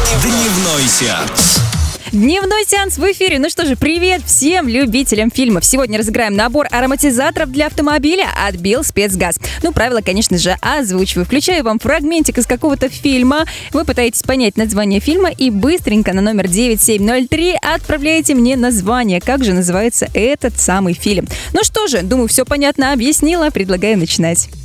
Дневной сеанс. Дневной сеанс в эфире. Ну что же, привет всем любителям фильмов. Сегодня разыграем набор ароматизаторов для автомобиля от Белспецгаз. Ну, правила, конечно же, озвучиваю. Включаю вам фрагментик из какого-то фильма. Вы пытаетесь понять название фильма и быстренько на номер 9703 отправляете мне название. Как же называется этот самый фильм? Ну что же, думаю, все понятно объяснила. Предлагаю начинать.